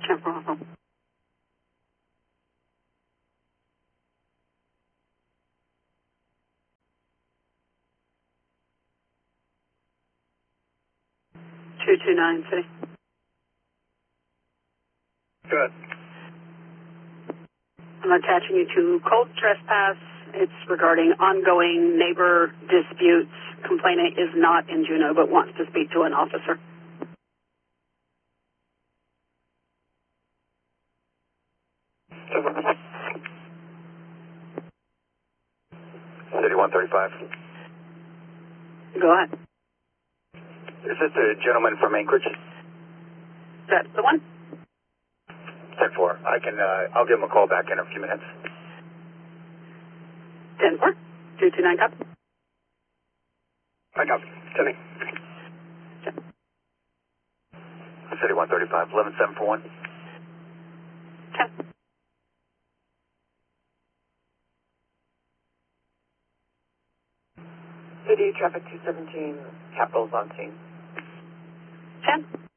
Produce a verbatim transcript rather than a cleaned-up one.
ten four one four. two two nine, City. Good. I'm attaching you to cold trespass. It's regarding ongoing neighbor disputes. Complainant is not in Juneau but wants to speak to an officer. City one thirty-five. Go ahead. Is this the gentleman from Anchorage? That's the one? ten four. I can, uh, I'll give him a call back in a few minutes. ten four. two two nine, copy. I copy. City. City one thirty-five, eleven seven four one. ten. City Traffic two seventeen, Capitals on scene. ten.